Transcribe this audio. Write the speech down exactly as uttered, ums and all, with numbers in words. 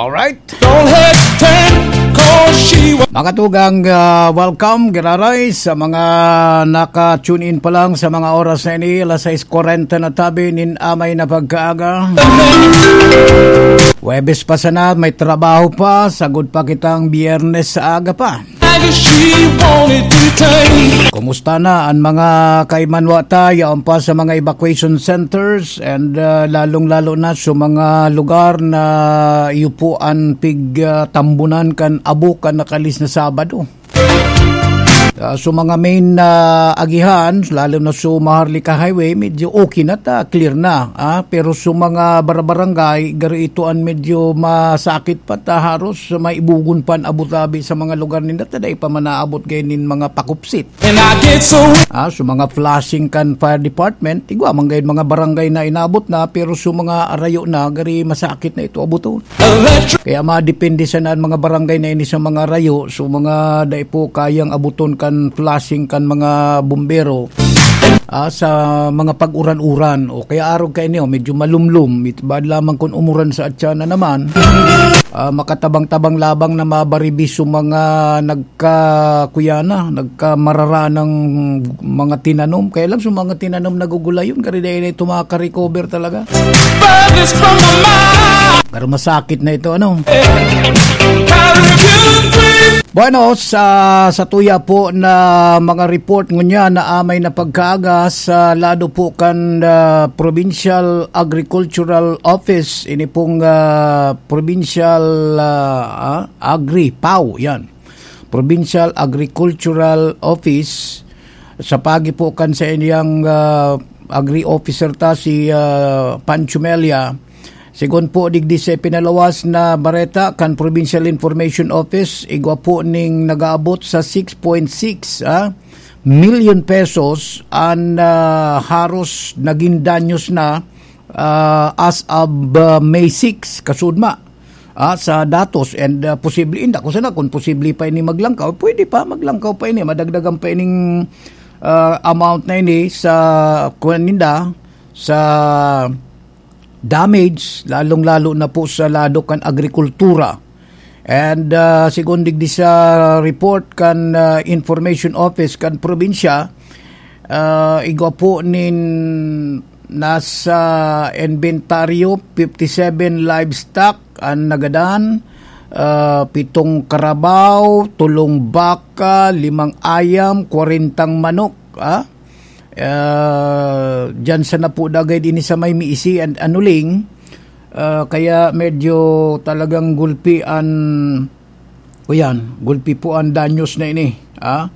Alright. Don't hesitate, cause she was... Mga tugang, uh, welcome, giraray sa mga naka-tune in pa lang sa mga oras na ini, alas sais kuwarenta na tabi, nin amay na pagkaaga. Webes pa sana, may trabaho pa, sagod pa kitang biyernes sa aga pa. She wanted to take. Kumusta na ang mga kaimanwata, yaon pa sa mga evacuation centers and uh, lalong-lalo na sa mga lugar na iupuan pig uh, tambunan kan abo kan nakalis na Sabado. Uh, so mga main uh, agihan, lalo na sa Maharlika Highway, medyo okay na ta, clear na. Ah? Pero sa mga barabarangay, gari itoan medyo masakit pa ta, haros maibugon pan abot-abi sa mga lugar nila, taday pa manaabot gainin mga pakupsit. And I get so... Ah, so mga flashing kan fire department, igwa man gayon mga barangay na inabot na, pero sa mga arayo na, gari masakit na ito abuton. Electric. Kaya madepende sa naan mga barangay na ini sa mga rayo, so mga dai po kayang abuton kan flashing kan mga bumbero ah, sa mga pag-uran-uran o kaya araw kayo niyo medyo malumlum, bad lamang kung umuran sa atya na naman ah, makatabang-tabang labang na mabaribis yung mga nagkakuyana, nagkamarara ng mga tinanom, kaya lang yung mga tinanom nagugulay yun, kaya na ito makaka-recover talaga. Furthest from my mind. Pero masakit na ito, ano? Caribbean dream. Bueno, sa, sa tuya po na mga report ngunya na amay na pagkaaga sa lado po kan uh, Provincial Agricultural Office, ini pong uh, Provincial uh, uh, Agri, P A W, yan. Provincial Agricultural Office, sa pagi po kan sa inyang uh, Agri Officer ta si uh, Pancho Melia. Sigon po digdi sa pinalawas na bareta kan Provincial Information Office, igwa po ning nagaabot sa six point six ah, million pesos ang uh, haros naging danyos na uh, as of uh, May sixth kasudma ah, sa datos and uh, posible inda ko sana kung posible pa ini maglangkaw, pwede pa maglangkaw pa ini, madagdagan pa ining uh, amount na ini sa kuninda sa damage, lalong-lalo na po sa lado kan agrikultura. And uh, sigon digdi sa report kan uh, Information Office kan probinsya, uh, igwa po nin nasa inventaryo fifty-seven livestock ang nagadan, uh, pitong karabaw, tulong baka, limang ayam, kwarentang manok, ah? Uh, dyan sa na po dagay din sa may miisi and anuling, uh, kaya medyo talagang gulpi an o yan, gulpi po ang danyos na ini ah?